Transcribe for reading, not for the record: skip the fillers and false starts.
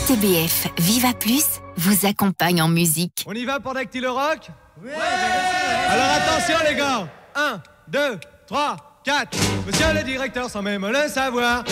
RTBF Viva Plus vous accompagne en musique. On y va pour Dactylo Rock? Oui. Alors attention les gars, 1, 2, 3, 4. Monsieur le directeur sans même le savoir